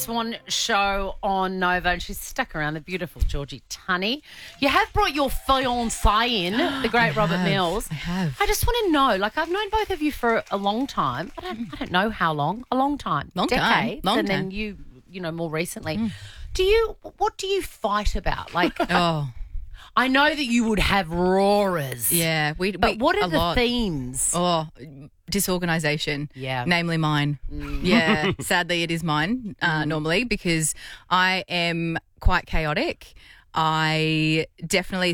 Swan show on Nova, and she's stuck around, the beautiful Georgie Tunney. You have brought your fiancé in, the great Robert Mills. I have. I just want to know, like, I've known both of you for a long time. I don't know how long. A long time. Long time. Decades. Long and time. then you know, more recently. What do you fight about? Like, Oh, I know that you would have roarers. yeah. But what are a the lot. themes? Oh, disorganisation. Yeah. Namely mine. Yeah. Sadly, it is mine normally because I am quite chaotic. I definitely